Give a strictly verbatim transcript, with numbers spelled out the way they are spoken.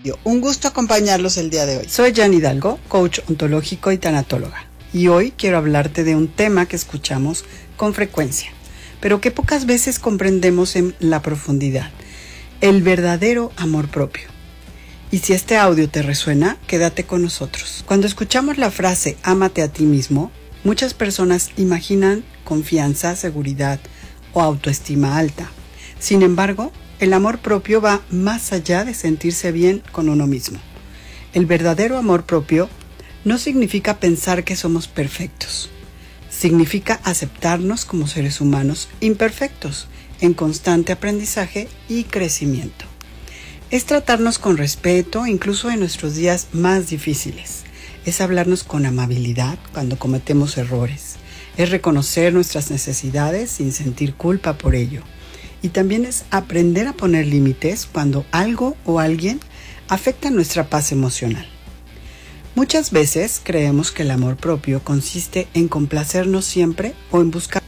Un gusto acompañarlos el día de hoy. Soy Jan Hidalgo, coach ontológico y tanatóloga, y hoy quiero hablarte de un tema que escuchamos con frecuencia, pero que pocas veces comprendemos en la profundidad: el verdadero amor propio. Y si este audio te resuena, quédate con nosotros. Cuando escuchamos la frase "ámate a ti mismo", muchas personas imaginan confianza, seguridad o autoestima alta. Sin embargo, el amor propio va más allá de sentirse bien con uno mismo. El verdadero amor propio no significa pensar que somos perfectos. Significa aceptarnos como seres humanos imperfectos, en constante aprendizaje y crecimiento. Es tratarnos con respeto, incluso en nuestros días más difíciles. Es hablarnos con amabilidad cuando cometemos errores. Es reconocer nuestras necesidades sin sentir culpa por ello. Y también es aprender a poner límites cuando algo o alguien afecta nuestra paz emocional. Muchas veces creemos que el amor propio consiste en complacernos siempre o en buscar